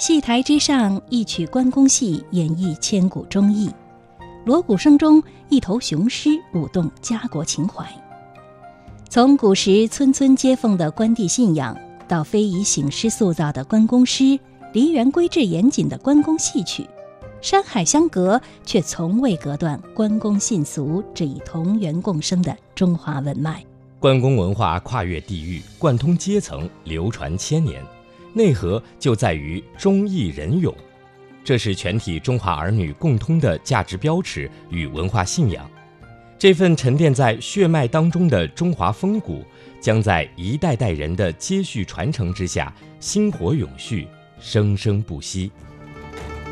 戏台之上，一曲关公戏演绎千古忠义，锣鼓声中，一头雄狮舞动家国情怀。从古时村村接凤的关帝信仰，到非遗醒狮塑造的关公诗，梨园规制严谨的关公戏曲，山海相隔，却从未隔断关公信俗这一同源共生的中华文脉。 关公文化跨越地域，贯通阶层，流传千年，内核就在于忠义仁勇，这是全体中华儿女共通的价值标尺与文化信仰。这份沉淀在血脉当中的中华风骨，将在一代代人的接续传承之下，薪火永续，生生不息。